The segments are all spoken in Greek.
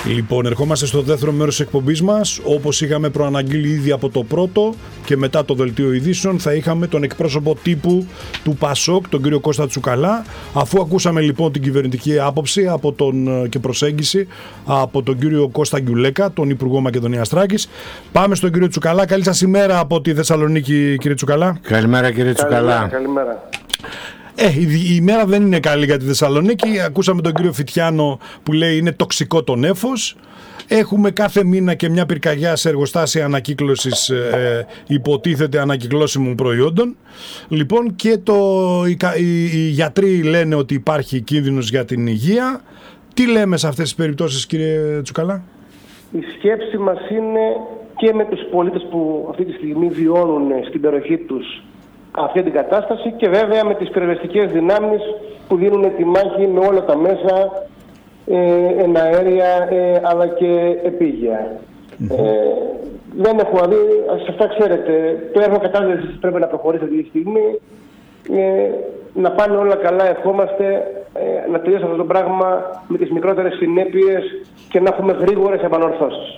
Λοιπόν, ερχόμαστε στο δεύτερο μέρος της εκπομπής μας. Όπως είχαμε προαναγγείλει ήδη από το πρώτο και μετά το δελτίο ειδήσεων, θα είχαμε τον εκπρόσωπο τύπου του ΠΑΣΟΚ, τον κύριο Κώστα Τσουκαλά. Αφού ακούσαμε λοιπόν την κυβερνητική άποψη και προσέγγιση από τον κύριο Κώστα Γκιουλέκα, τον Υπουργό Μακεδονίας Θράκης, πάμε στον κύριο Τσουκαλά. Καλή σας ημέρα από τη Θεσσαλονίκη, κύριε Τσουκαλά. Καλημέρα, κύριε Τσουκαλά. Καλημέρα. Η ημέρα δεν είναι καλή για τη Θεσσαλονίκη. Ακούσαμε τον κύριο Φιτιάνο που λέει είναι τοξικό το νέφος. Έχουμε κάθε μήνα και μια πυρκαγιά σε εργοστάσια ανακύκλωσης, υποτίθεται ανακυκλώσιμων προϊόντων. Λοιπόν, και οι γιατροί λένε ότι υπάρχει κίνδυνος για την υγεία. Τι λέμε σε αυτές τις περιπτώσεις, κύριε Τσουκαλά? Η σκέψη μας είναι και με τους πολίτες που αυτή τη στιγμή βιώνουν στην περιοχή τους αυτή την κατάσταση και βέβαια με τις πυροσβεστικές δυνάμεις που δίνουν τη μάχη με όλα τα μέσα, εναέρια αλλά και επίγεια. Δεν έχω δει, σε αυτά ξέρετε, το έργο κατάστασης πρέπει να προχωρήσει αυτή τη στιγμή. Να πάνε όλα καλά, ευχόμαστε να τελειώσει αυτό το πράγμα με τις μικρότερες συνέπειες και να έχουμε γρήγορες επανορθώσεις.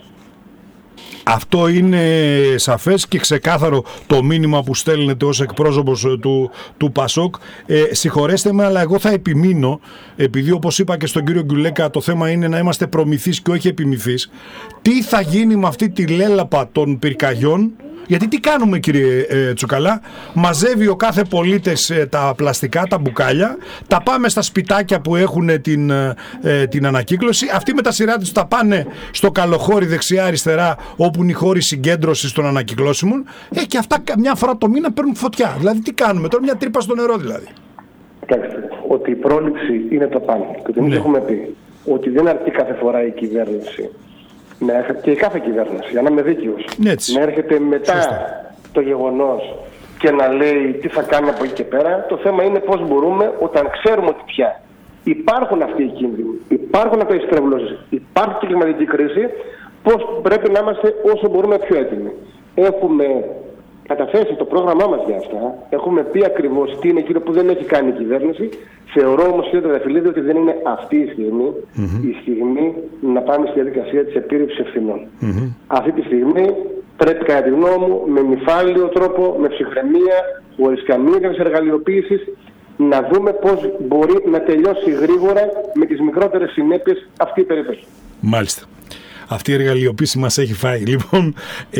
Αυτό είναι σαφές και ξεκάθαρο το μήνυμα που στέλνετε ως εκπρόσωπος του ΠΑΣΟΚ. Συγχωρέστε με, αλλά εγώ θα επιμείνω, επειδή όπως είπα και στον κύριο Γκιουλέκα, το θέμα είναι να είμαστε προμηθείς και όχι επιμηθείς. Τι θα γίνει με αυτή τη λέλαπα των πυρκαγιών? Γιατί τι κάνουμε, κύριε Τσουκαλά? Μαζεύει ο κάθε πολίτης τα πλαστικά, τα μπουκάλια, τα πάμε στα σπιτάκια που έχουν την ανακύκλωση. Αυτοί με τα σειρά τους τα πάνε στο καλοχώρι δεξιά-αριστερά, όπου είναι οι χώροι συγκέντρωσης των ανακυκλώσιμων. Και αυτά μια φορά το μήνα παίρνουν φωτιά. Δηλαδή τι κάνουμε τώρα, μια τρύπα στο νερό δηλαδή? Κοιτάξτε, ότι η πρόληψη είναι το πάνω. Και εμείς έχουμε πει ότι δεν αρκεί κάθε φορά η κυβέρνηση και η κάθε κυβέρνηση, για να είμαι δίκαιος, να έρχεται μετά το γεγονός και να λέει τι θα κάνουμε από εκεί και πέρα. Το θέμα είναι πώς μπορούμε, όταν ξέρουμε ότι πια υπάρχουν αυτοί οι κίνδυνοι, υπάρχουν αυτές οι στρεβλώσεις, υπάρχει και η κλιματική κρίση, πώς πρέπει να είμαστε όσο μπορούμε πιο έτοιμοι. Έχουμε καταθέσει το πρόγραμμά μας για αυτά, έχουμε πει ακριβώς τι είναι εκείνο που δεν έχει κάνει η κυβέρνηση. Θεωρώ όμως, κύριε Τρενταφυλλίδη, ότι δεν είναι αυτή η στιγμή η στιγμή να πάμε στη διαδικασία της επίρρηψης ευθυνών. Αυτή τη στιγμή πρέπει, κατά τη γνώμη μου, με νυφάλιο τρόπο, με ψυχραιμία, χωρίς καμία εργαλειοποίηση, να δούμε πώς μπορεί να τελειώσει γρήγορα με τις μικρότερες συνέπειες αυτή η περίπτωση. Μάλιστα. Αυτή η εργαλειοποίηση μας έχει φάει. Λοιπόν,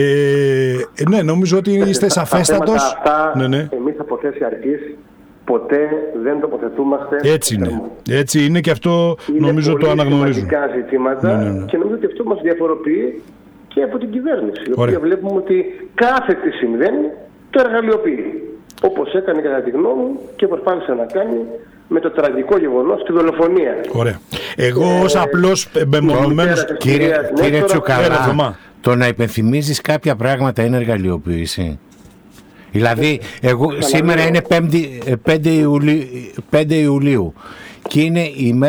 ναι, νομίζω ότι είστε σαφέστατος. Αυτά, εμείς από θέση αρχής ποτέ δεν τοποθετούμαστε. Έτσι είναι. Έτσι είναι και αυτό νομίζω το αναγνωρίζουμε. Είναι σημαντικά ζητήματα και νομίζω ότι αυτό μας διαφοροποιεί και από την κυβέρνηση. Η οποία βλέπουμε ότι κάθε τι συμβαίνει το εργαλειοποιεί. Όπως έκανε κατά τη γνώμη μου και προσπάθησε να κάνει με το τραγικό γεγονός τη δολοφονία. Ωραία. Εγώ ως απλός μεμονωμένος... Κύριε Τσουκαλά, το να υπενθυμίζεις κάποια πράγματα είναι εργαλειοποίηση? Δηλαδή, σήμερα είναι 5 Ιουλίου και είναι η